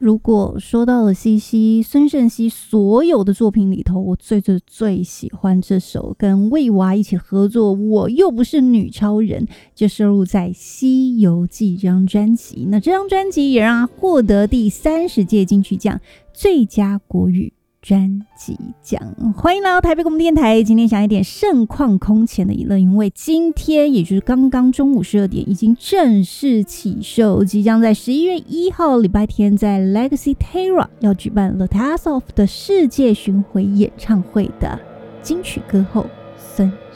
如果说到了西西，孙盛希所有的作品里头，我最喜欢这首跟魏娃一起合作我又不是女超人，就收录在《西游记》这张专辑。那这张专辑也让他获得第30届金曲奖最佳国语专辑奖。欢迎来到台北广播电台，今天想一点盛况空前的娱乐，因为今天也就是刚刚中午12点已经正式起售，即将在11月1号礼拜天在 Legacy Terra 要举办 The Task Off 的世界巡回演唱会的金曲歌后孙